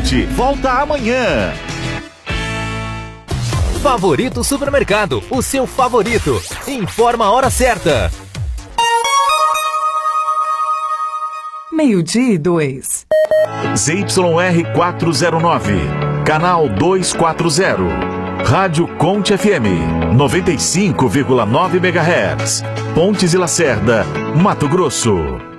Ponte volta amanhã. Favorito Supermercado, o seu favorito. Informa a hora certa. 12:02. ZYR 409, canal 240. Rádio Conte FM, 95,9 MHz. Pontes e Lacerda, Mato Grosso.